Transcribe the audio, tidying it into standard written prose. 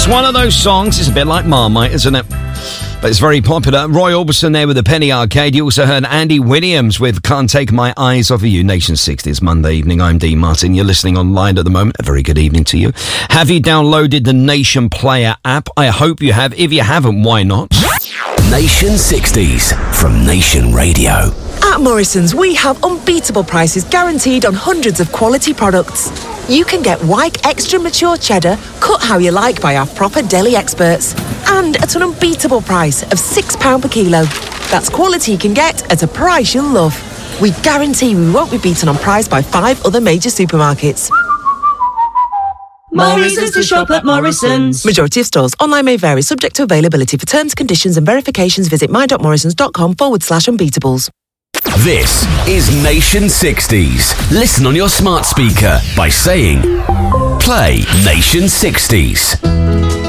It's one of those songs, it's a bit like Marmite, isn't it? But it's very popular. Roy Orbison there with the Penny Arcade. You also heard Andy Williams with Can't Take My Eyes Off of You. Nation 60s, Monday evening. I'm Dean Martin. You're listening online at the moment. A very good evening to you. Have you downloaded the Nation Player app? I hope you have. If you haven't, why not? Nation 60s from Nation Radio. At Morrison's, we have unbeatable prices guaranteed on hundreds of quality products. You can get Wyke Extra Mature Cheddar, cut how you like by our proper deli experts. And at an unbeatable price of £6 per kilo. That's quality you can get at a price you'll love. We guarantee we won't be beaten on price by 5 other major supermarkets. Morrison's to shop at Morrison's. Majority of stores. Online may vary, subject to availability. For terms, conditions and verifications, visit my.morrisons.com/unbeatables. This is Nation 60s. Listen on your smart speaker by saying, play Nation 60s.